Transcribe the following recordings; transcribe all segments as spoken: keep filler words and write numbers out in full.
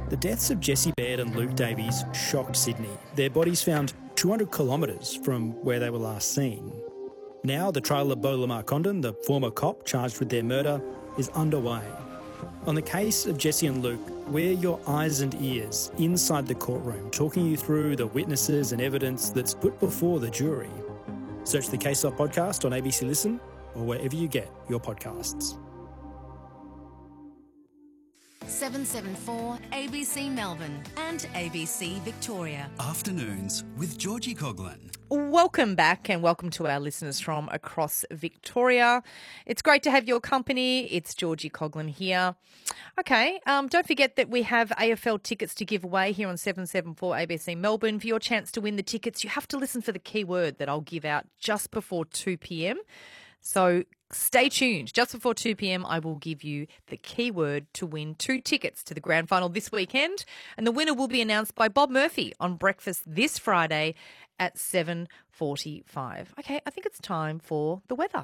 The deaths of Jesse Baird and Luke Davies shocked Sydney. Their bodies found two hundred kilometres from where they were last seen. Now the trial of Beau Lamar Condon, the former cop charged with their murder, is underway. On the case of Jesse and Luke, we're your eyes and ears inside the courtroom, talking you through the witnesses and evidence that's put before the jury. Search the Case Off podcast on A B C Listen or wherever you get your podcasts. seven seven four A B C Melbourne and A B C Victoria. Afternoons with Georgie Coughlin. Welcome back and welcome to our listeners from across Victoria. It's great to have your company. It's Georgie Coughlin here. Okay, um, don't forget that we have A F L tickets to give away here on seven seven four A B C Melbourne. For your chance to win the tickets, you have to listen for the keyword that I'll give out just before two p.m. So stay tuned. Just before two p.m, I will give you the keyword to win two tickets to the grand final this weekend. And the winner will be announced by Bob Murphy on Breakfast this Friday at seven forty-five. Okay, I think it's time for the weather.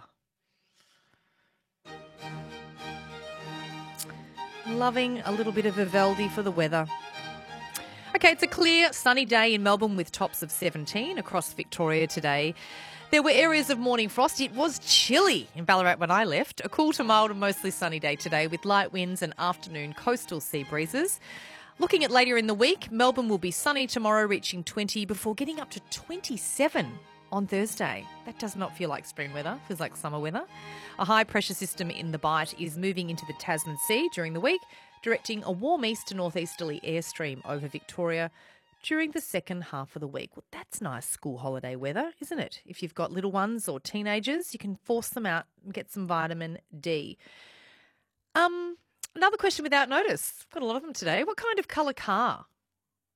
Loving a little bit of Vivaldi for the weather. Okay, it's a clear, sunny day in Melbourne with tops of seventeen across Victoria today. There were areas of morning frost. It was chilly in Ballarat when I left. A cool to mild and mostly sunny day today with light winds and afternoon coastal sea breezes. Looking at later in the week, Melbourne will be sunny tomorrow, reaching twenty before getting up to twenty-seven on Thursday. That does not feel like spring weather. Feels like summer weather. A high pressure system in the Bight is moving into the Tasman Sea during the week, directing a warm east to northeasterly airstream over Victoria during the second half of the week. Well, that's nice school holiday weather, isn't it? If you've got little ones or teenagers, you can force them out and get some vitamin D. Um, another question without notice. Got a lot of them today. What kind of colour car